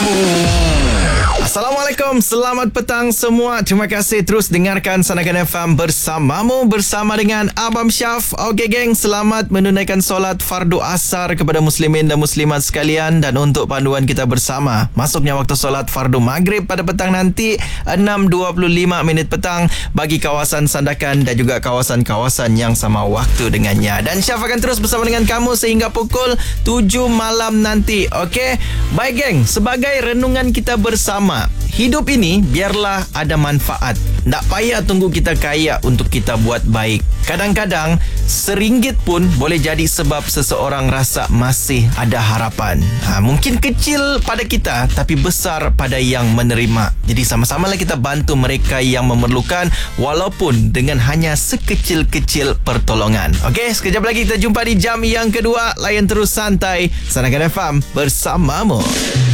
Assalamualaikum, selamat petang semua. Terima kasih terus dengarkan Sanakan FM bersamamu, bersama dengan Abang Syaf. Okey geng, selamat menunaikan solat fardu asar kepada muslimin dan muslimat sekalian. Dan untuk panduan kita bersama, masuknya waktu solat fardu maghrib pada petang nanti 6.25 petang bagi kawasan Sandakan dan juga kawasan-kawasan yang sama waktu dengannya. Dan Syaf akan terus bersama dengan kamu sehingga pukul 7 malam nanti. Okey, baik geng, sebagai renungan kita bersama, hidup ini biarlah ada manfaat. Tak payah tunggu kita kaya untuk kita buat baik. Kadang-kadang RM1 pun boleh jadi sebab seseorang rasa masih ada harapan. Mungkin kecil pada kita tapi besar pada yang menerima. Jadi sama-samalah kita bantu mereka yang memerlukan walaupun dengan hanya sekecil-kecil pertolongan. Okey, sekejap lagi kita jumpa di jam yang kedua. Layan terus santai Sanakan FM bersamamu.